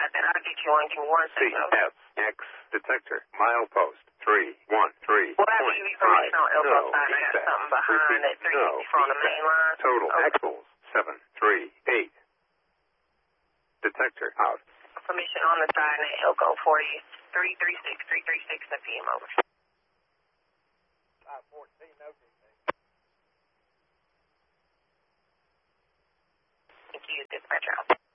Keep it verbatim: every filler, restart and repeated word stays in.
got that. I'll get you one. Give me one C second. F X detector milepost three one three. Well, I'll give you permission on Elko No, side. I got defect. something behind Repeat. that three No, sixty from the main line. Total Okay. axles seven three eight. Detector out. Permission on the side and Elko forty three three six three three six and P M over. five fourteen, no defect. Thank you, dispatcher out.